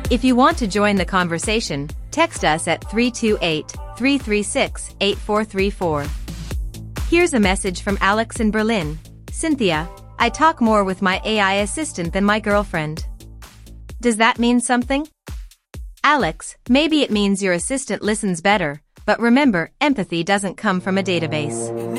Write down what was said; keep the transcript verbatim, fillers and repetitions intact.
If you want to join the conversation, text us at three two eight, three three six, eight four three four. Here's a message from Alex in Berlin. Cynthia, I talk more with my A I assistant than my girlfriend. Does that mean something? Alex, maybe it means your assistant listens better, but remember, empathy doesn't come from a database.